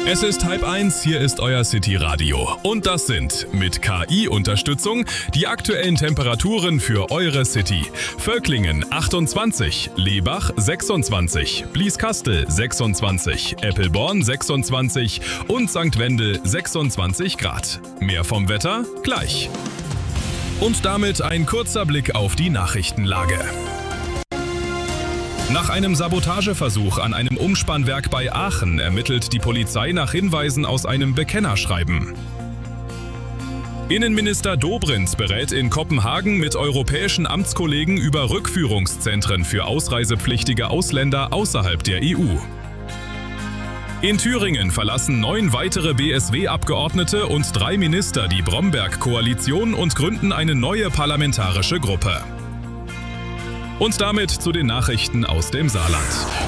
Es ist 12:30, hier ist euer City Radio. Und das sind mit KI-Unterstützung die aktuellen Temperaturen für eure City. Völklingen 28, Lebach 26, Blieskastel 26, Eppelborn 26 und St. Wendel 26 Grad. Mehr vom Wetter gleich. Und damit ein kurzer Blick auf die Nachrichtenlage. Nach einem Sabotageversuch an einem Umspannwerk bei Aachen ermittelt die Polizei nach Hinweisen aus einem Bekennerschreiben. Innenminister Dobrindt berät in Kopenhagen mit europäischen Amtskollegen über Rückführungszentren für ausreisepflichtige Ausländer außerhalb der EU. In Thüringen verlassen 9 weitere BSW-Abgeordnete und 3 Minister die Bromberg-Koalition und gründen eine neue parlamentarische Gruppe. Und damit zu den Nachrichten aus dem Saarland.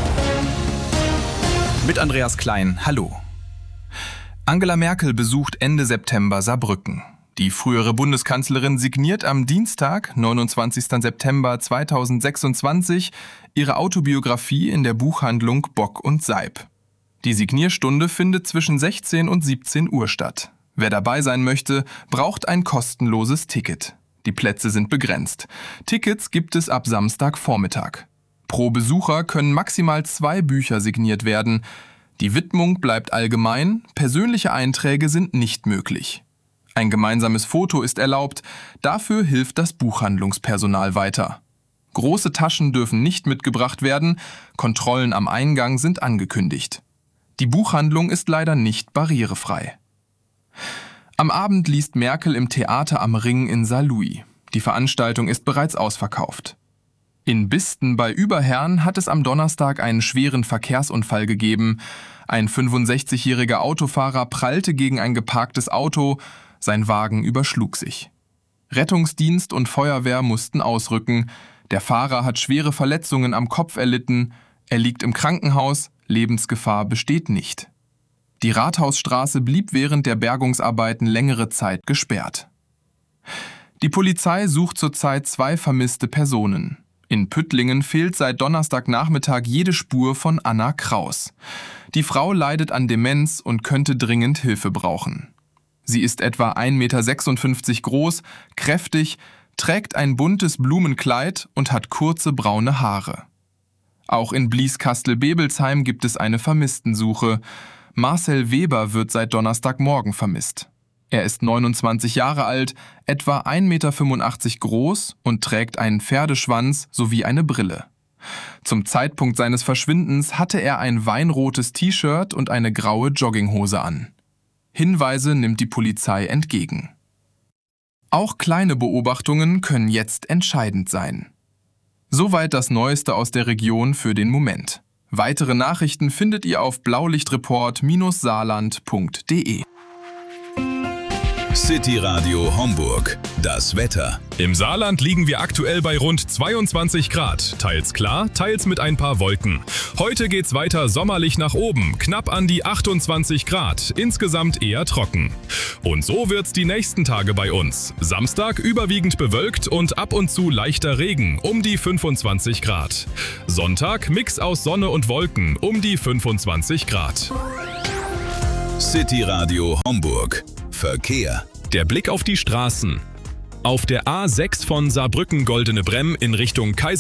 Mit Andreas Klein, hallo. Angela Merkel besucht Ende September Saarbrücken. Die frühere Bundeskanzlerin signiert am Dienstag, 29. September 2026, ihre Autobiografie in der Buchhandlung Bock und Seib. Die Signierstunde findet zwischen 16 und 17 Uhr statt. Wer dabei sein möchte, braucht ein kostenloses Ticket. Die Plätze sind begrenzt. Tickets gibt es ab Samstagvormittag. Pro Besucher können maximal 2 Bücher signiert werden. Die Widmung bleibt allgemein, persönliche Einträge sind nicht möglich. Ein gemeinsames Foto ist erlaubt, dafür hilft das Buchhandlungspersonal weiter. Große Taschen dürfen nicht mitgebracht werden, Kontrollen am Eingang sind angekündigt. Die Buchhandlung ist leider nicht barrierefrei. Am Abend liest Merkel im Theater am Ring in Saarlouis. Die Veranstaltung ist bereits ausverkauft. In Bisten bei Überherrn hat es am Donnerstag einen schweren Verkehrsunfall gegeben. Ein 65-jähriger Autofahrer prallte gegen ein geparktes Auto, sein Wagen überschlug sich. Rettungsdienst und Feuerwehr mussten ausrücken. Der Fahrer hat schwere Verletzungen am Kopf erlitten. Er liegt im Krankenhaus, Lebensgefahr besteht nicht. Die Rathausstraße blieb während der Bergungsarbeiten längere Zeit gesperrt. Die Polizei sucht zurzeit 2 vermisste Personen. In Püttlingen fehlt seit Donnerstagnachmittag jede Spur von Anna Kraus. Die Frau leidet an Demenz und könnte dringend Hilfe brauchen. Sie ist etwa 1,56 Meter groß, kräftig, trägt ein buntes Blumenkleid und hat kurze braune Haare. Auch in Blieskastel-Bebelsheim gibt es eine Vermisstensuche. Marcel Weber wird seit Donnerstagmorgen vermisst. Er ist 29 Jahre alt, etwa 1,85 Meter groß und trägt einen Pferdeschwanz sowie eine Brille. Zum Zeitpunkt seines Verschwindens hatte er ein weinrotes T-Shirt und eine graue Jogginghose an. Hinweise nimmt die Polizei entgegen. Auch kleine Beobachtungen können jetzt entscheidend sein. Soweit das Neueste aus der Region für den Moment. Weitere Nachrichten findet ihr auf blaulichtreport-saarland.de. City Radio Homburg. Das Wetter. Im Saarland liegen wir aktuell bei rund 22 Grad. Teils klar, teils mit ein paar Wolken. Heute geht's weiter sommerlich nach oben, knapp an die 28 Grad. Insgesamt eher trocken. Und so wird's die nächsten Tage bei uns. Samstag überwiegend bewölkt und ab und zu leichter Regen, um die 25 Grad. Sonntag Mix aus Sonne und Wolken, um die 25 Grad. City Radio Homburg. Verkehr. Der Blick auf die Straßen. Auf der A6 von Saarbrücken-Goldene Bremm in Richtung Kaiser